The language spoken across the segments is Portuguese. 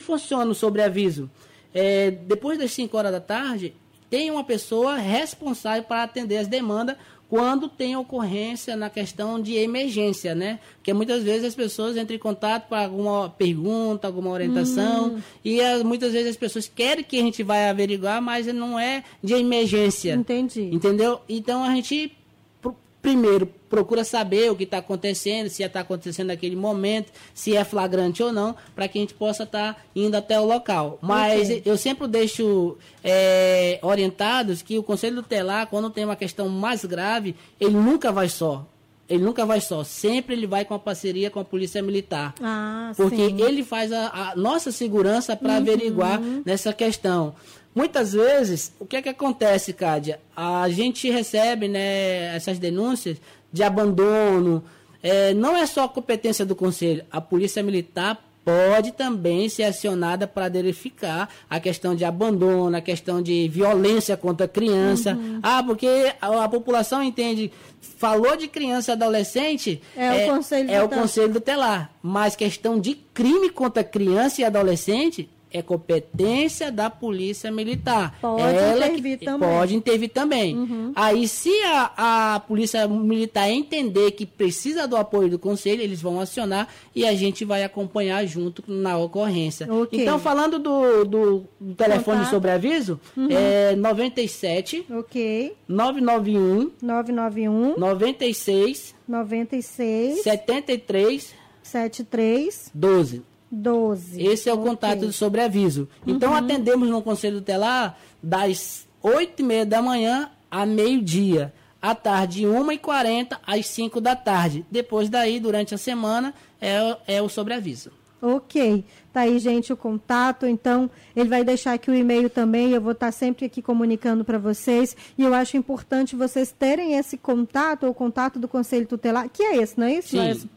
funciona o sobreaviso? Depois das 5 horas da tarde, tem uma pessoa responsável para atender as demandas quando tem ocorrência na questão de emergência, né? Porque muitas vezes as pessoas entram em contato para alguma pergunta, alguma orientação, e muitas vezes as pessoas querem que a gente vai averiguar, mas não é de emergência. Entendi. Entendeu? Então a gente primeiro procura saber o que está acontecendo, se está acontecendo naquele momento, se é flagrante ou não, para que a gente possa estar indo até o local. Mas eu sempre deixo orientados que o Conselho Tutelar, quando tem uma questão mais grave, ele nunca vai só. Ele nunca vai só. Sempre ele vai com a parceria com a Polícia Militar. Porque ele faz a nossa segurança para averiguar nessa questão. Muitas vezes, o que é que acontece, Cádia? A gente recebe, né, essas denúncias de abandono. Não é só a competência do Conselho. A Polícia Militar pode também ser acionada para verificar a questão de abandono, a questão de violência contra a criança. Porque a população entende, falou de criança e adolescente, o Conselho Tutelar. Mas questão de crime contra criança e adolescente é competência da Polícia Militar. Pode intervir também. Aí, se a Polícia Militar entender que precisa do apoio do Conselho, eles vão acionar e a gente vai acompanhar junto na ocorrência. Então, falando do telefone de sobreaviso, 97 991 96 73 12. Esse é o contato do sobreaviso. Então, atendemos no Conselho Tutelar das 8h30 da manhã a meio-dia. À tarde, 1h40 às 5 da tarde. Depois daí, durante a semana, é o sobreaviso. Ok. Tá aí, gente, o contato. Então, ele vai deixar aqui o e-mail também. Eu vou estar sempre aqui comunicando para vocês. E eu acho importante vocês terem esse contato, ou o contato do Conselho Tutelar, que é esse, não é isso? Sim.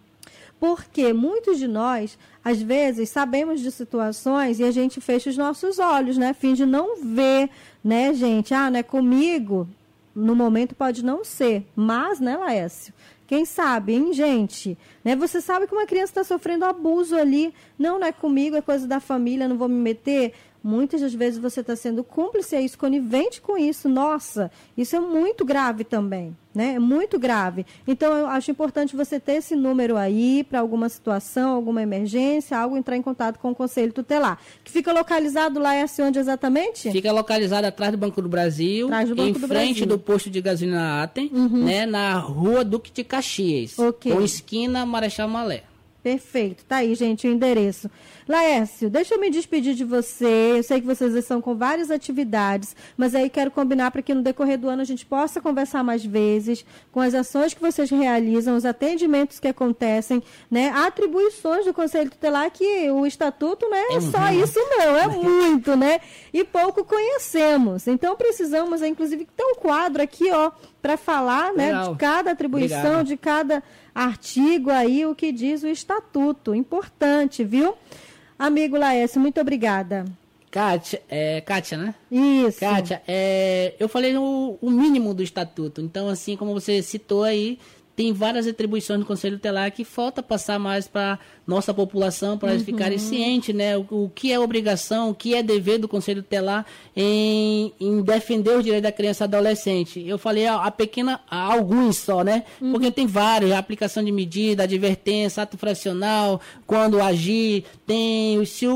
Porque muitos de nós, às vezes, sabemos de situações e a gente fecha os nossos olhos, né? Finge não ver, né, gente? Não é comigo. No momento pode não ser, mas, né, Laércio? Quem sabe, hein, gente? Né? Você sabe que uma criança está sofrendo abuso ali. Não é comigo, é coisa da família, não vou me meter. Muitas das vezes você está sendo cúmplice a isso, conivente com isso. Nossa, isso é muito grave também, né? É muito grave. Então, eu acho importante você ter esse número aí para alguma situação, alguma emergência, algo, entrar em contato com o Conselho Tutelar. Que fica localizado lá, onde exatamente? Fica localizado atrás do Banco do Brasil, em frente do posto de gasolina Atem, né, na rua Duque de Caxias, com esquina Marechal Malé. Perfeito. Tá aí, gente, o endereço. Laércio, deixa eu me despedir de você. Eu sei que vocês estão com várias atividades, mas aí quero combinar para que no decorrer do ano a gente possa conversar mais vezes com as ações que vocês realizam, os atendimentos que acontecem, né? Atribuições do Conselho Tutelar, que o Estatuto não é só isso, não. É muito, né? E pouco conhecemos. Então, precisamos, inclusive, ter um quadro aqui, ó, para falar, né, de cada atribuição, de cada artigo aí, o que diz o Estatuto. Importante, viu? Amigo Laércio, muito obrigada. Kátia, né? Isso. Kátia, eu falei o mínimo do Estatuto. Então, assim, como você citou aí, tem várias atribuições do Conselho Tutelar que falta passar mais para nossa população, para eles ficarem cientes, né? O que é obrigação, o que é dever do Conselho Tutelar em defender os direitos da criança e adolescente. Eu falei alguns só, né? Porque tem vários, aplicação de medida, advertência, ato fracional, quando agir, tem se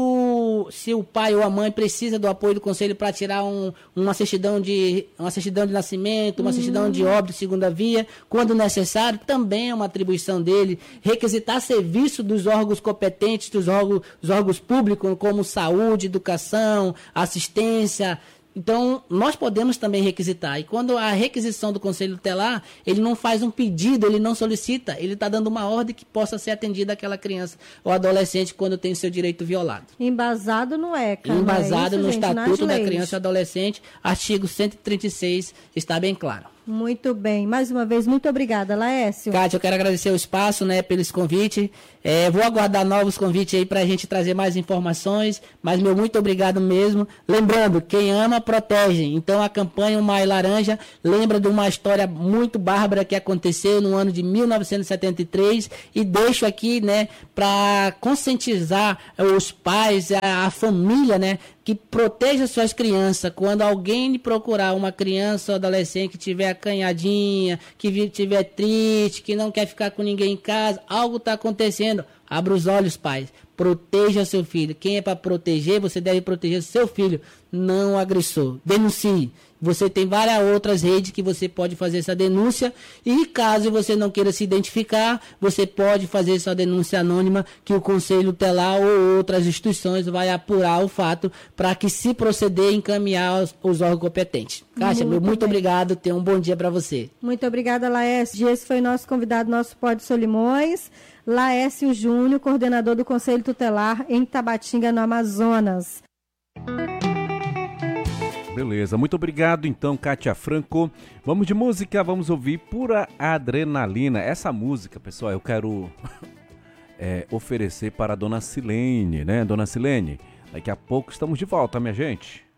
o pai ou a mãe precisa do apoio do Conselho para tirar uma certidão de nascimento, uma certidão de óbito segunda via, quando necessário, também é uma atribuição dele. Requisitar serviço dos órgãos competentes, dos órgãos públicos, como saúde, educação, assistência. Então, nós podemos também requisitar. E quando a requisição do Conselho Tutelar, ele não faz um pedido, ele não solicita, ele está dando uma ordem que possa ser atendida àquela criança ou adolescente quando tem o seu direito violado. Embasado no ECA. Embasado no Estatuto da Criança e Adolescente, artigo 136, está bem claro. Muito bem. Mais uma vez, muito obrigada, Laércio. Kátia, eu quero agradecer o espaço, né, pelo esse convite. Vou aguardar novos convites aí para a gente trazer mais informações, mas meu muito obrigado mesmo. Lembrando, quem ama, protege. Então a campanha O Maio Laranja lembra de uma história muito bárbara que aconteceu no ano de 1973 e deixo aqui, né, para conscientizar os pais, a família, né, que proteja suas crianças. Quando alguém procurar uma criança ou adolescente que tiver acanhadinha, que estiver triste, que não quer ficar com ninguém em casa, algo está acontecendo, abra os olhos, pais. Proteja seu filho. Quem é para proteger, você deve proteger seu filho, não o agressor. Denuncie. Você tem várias outras redes que você pode fazer essa denúncia e caso você não queira se identificar, você pode fazer sua denúncia anônima que o Conselho Tutelar ou outras instituições vai apurar o fato para que se proceder encaminhar os órgãos competentes. Kátia, muito obrigado, tenha um bom dia para você. Muito obrigada, Laércio. Esse foi nosso convidado, nosso Pode Solimões, Laércio Júnior, coordenador do Conselho Tutelar em Tabatinga, no Amazonas. Beleza, muito obrigado então, Kátia Franco. Vamos de música, vamos ouvir Pura Adrenalina. Essa música, pessoal, eu quero oferecer para a Dona Silene, né? Dona Silene, daqui a pouco estamos de volta, minha gente.